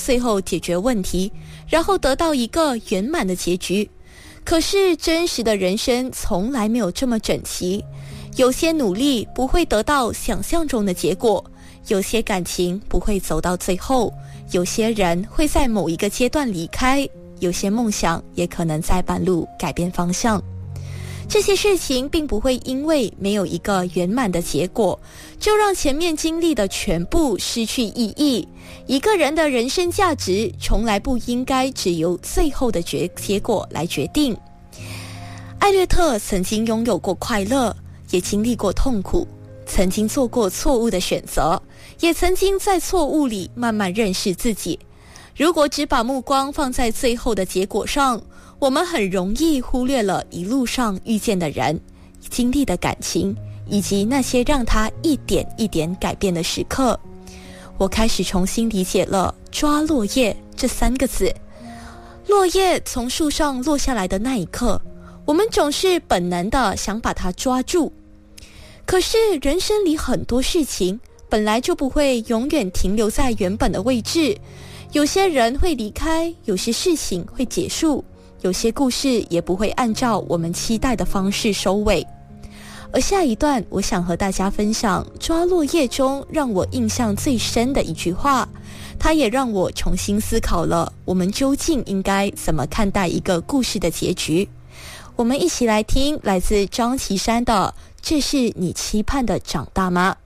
最后解决问题，然后得到一个圆满的结局。可是真实的人生从来没有这么整齐，有些努力不会得到想象中的结果，有些感情不会走到最后，有些人会在某一个阶段离开，有些梦想也可能在半路改变方向。这些事情并不会因为没有一个圆满的结果，就让前面经历的全部失去意义。一个人的人生价值从来不应该只由最后的结果来决定。艾略特曾经拥有过快乐，也经历过痛苦，曾经做过错误的选择，也曾经在错误里慢慢认识自己。如果只把目光放在最后的结果上，我们很容易忽略了一路上遇见的人、经历的感情，以及那些让他一点一点改变的时刻。我开始重新理解了抓落叶这3个字。落叶从树上落下来的那一刻，我们总是本能的想把它抓住。可是人生里很多事情本来就不会永远停留在原本的位置，有些人会离开，有些事情会结束，有些故事也不会按照我们期待的方式收尾。而下一段我想和大家分享抓落叶中让我印象最深的一句话，它也让我重新思考了我们究竟应该怎么看待一个故事的结局。我们一起来听来自张岐山的《这是你期盼的长大吗》。